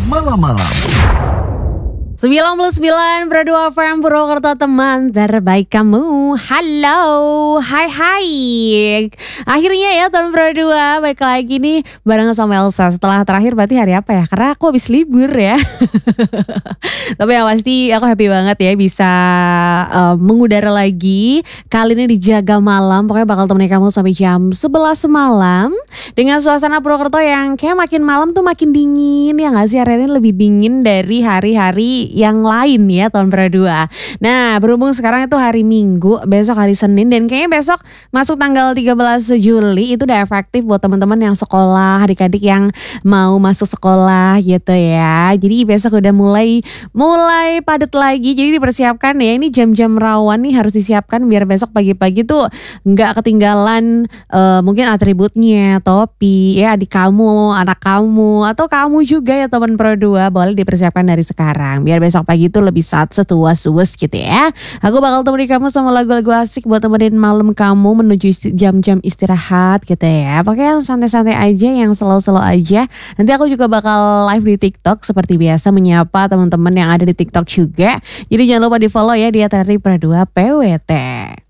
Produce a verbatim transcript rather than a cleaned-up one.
Malam-malam sembilan puluh sembilan Pro dua F M Purwokerto, teman terbaik kamu. Halo, hai hai. Akhirnya ya tahun Pro dua balik lagi nih bareng sama Elsa. Setelah terakhir berarti hari apa ya? Karena aku habis libur ya. Tapi yang pasti aku happy banget ya bisa uh, mengudara lagi. Kali ini dijaga malam, pokoknya bakal temenin kamu sampai jam sebelas malam. Dengan suasana Purwokerto yang kayak makin malam tuh makin dingin. Ya gak sih, hari ini lebih dingin dari hari-hari yang lain ya tahun Pro dua. Nah, berhubung sekarang itu hari Minggu, besok hari Senin, dan kayaknya besok masuk tanggal tiga belas Juli itu udah efektif buat teman-teman yang sekolah, adik-adik yang mau masuk sekolah gitu ya. Jadi besok udah mulai mulai padat lagi. Jadi dipersiapkan ya, ini jam-jam rawan nih harus disiapkan biar besok pagi-pagi tuh nggak ketinggalan uh, mungkin atributnya, topi ya, adik kamu, anak kamu, atau kamu juga ya teman Pro dua, boleh dipersiapkan dari sekarang biar besok pagi itu lebih saat setuas-tuas gitu ya. Aku bakal temenin kamu sama lagu-lagu asik buat temenin malam kamu menuju isti- jam-jam istirahat gitu ya. Pokoknya yang santai-santai aja, yang slow-slow aja. Nanti aku juga bakal live di TikTok seperti biasa, menyapa teman-teman yang ada di TikTok juga. Jadi jangan lupa di follow ya, dia dari Pro dua P W T.